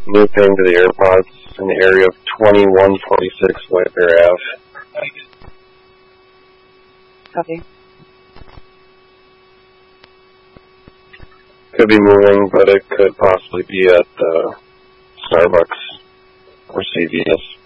moving to the AirPods in the area of 2146 White Bear Ave. Copy. Could be moving, but it could possibly be at Starbucks or CVS.